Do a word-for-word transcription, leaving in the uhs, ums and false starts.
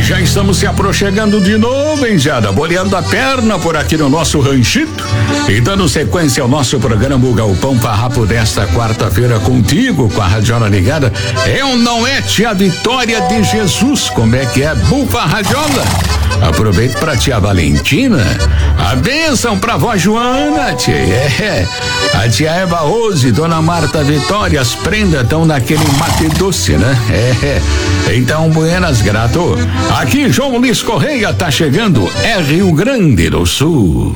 Já estamos se aproximando de novo, hein, Jada? Boleando a perna por aqui no nosso ranchito e dando sequência ao nosso programa O Galpão Farrapo desta quarta-feira contigo, com a radiola ligada. Eu não é tia Vitória de Jesus, como é que é? Bufa radiola. Aproveito pra tia Valentina, a bênção pra vó Joana, tia. É, a tia Eva Rose, dona Marta Vitória, as prendas estão naquele mate doce, né? É, então, buenas grato. Aqui João Luiz Correia tá chegando, é Rio Grande do Sul.